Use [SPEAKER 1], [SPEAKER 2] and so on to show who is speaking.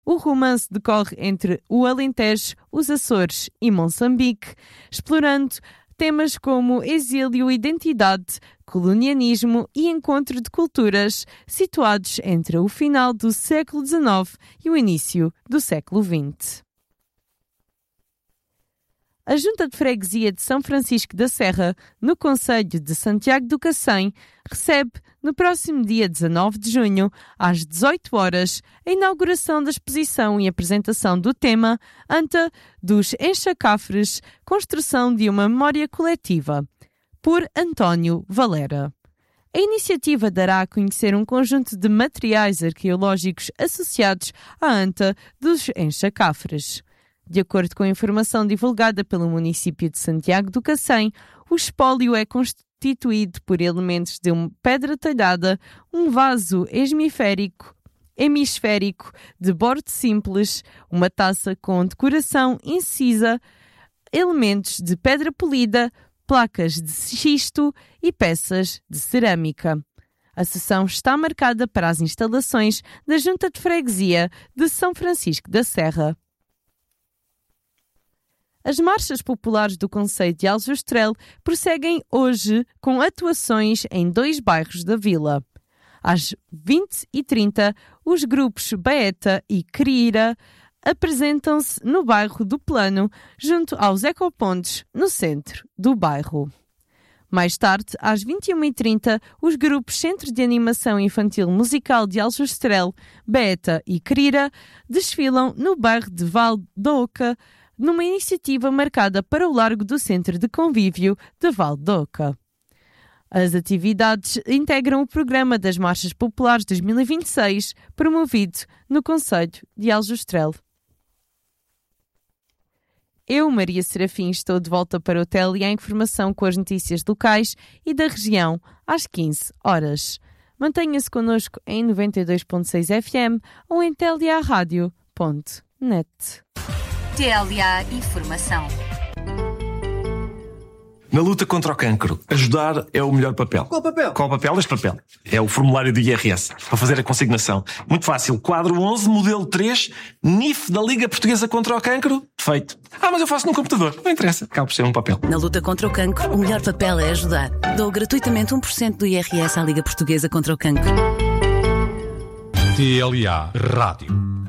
[SPEAKER 1] o romance decorre entre o Alentejo, os Açores e Moçambique, explorando temas como exílio, identidade, colonialismo e encontro de culturas, situados entre o final do século XIX e o início do século XX. A Junta de Freguesia de São Francisco da Serra, no concelho de Santiago do Cacém, recebe, no próximo dia 19 de junho, às 18 horas, a inauguração da exposição e apresentação do tema Anta dos Enxacafres, construção de uma memória coletiva, por António Valera. A iniciativa dará a conhecer um conjunto de materiais arqueológicos associados à Anta dos Enxacafres. De acordo com a informação divulgada pelo município de Santiago do Cacém, o espólio é constituído por elementos de uma pedra talhada, um vaso hemisférico de borde simples, uma taça com decoração incisa, elementos de pedra polida, placas de xisto e peças de cerâmica. A sessão está marcada para as instalações da Junta de Freguesia de São Francisco da Serra. As marchas populares do concelho de Aljustrel prosseguem hoje com atuações em 2 bairros da vila. Às 20h30, os grupos Baeta e Crira apresentam-se no bairro do Plano, junto aos ecopontos, no centro do bairro. Mais tarde, às 21h30, os grupos Centro de Animação Infantil Musical de Aljustrel, Baeta e Crira desfilam no bairro de Val d'Oca, numa iniciativa marcada para o largo do Centro de Convívio de Val d'Oca. As atividades integram o programa das Marchas Populares 2026, promovido no concelho de Aljustrel. Eu, Maria Serafim, estou de volta para o TLA em informação com as notícias locais e da região às 15 horas. Mantenha-se connosco em 92.6 FM ou em tlarádio.net.
[SPEAKER 2] TLA Informação.
[SPEAKER 3] Na luta contra o cancro, ajudar é o melhor papel.
[SPEAKER 4] Qual papel?
[SPEAKER 3] Qual papel? Este papel. É o formulário do IRS, para fazer a consignação. Muito fácil. Quadro 11, modelo 3, NIF da Liga Portuguesa contra o Cancro. Feito. Mas eu faço num computador. Não interessa. Acaba por ser um papel.
[SPEAKER 2] Na luta contra o cancro, o melhor papel é ajudar. Dou gratuitamente 1% do IRS à Liga Portuguesa contra o Cancro.
[SPEAKER 5] TLA Rádio.